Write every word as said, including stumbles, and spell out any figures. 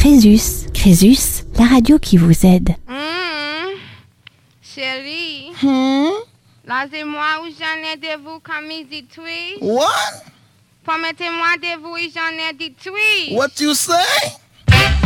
Crésus. Crésus, la radio qui vous aide. Mmh. Chérie. Hmm? Là, c'est moi où j'en ai de vous comme il dit oui. What? Promettez-moi de vous et j'en ai dit oui. What you say?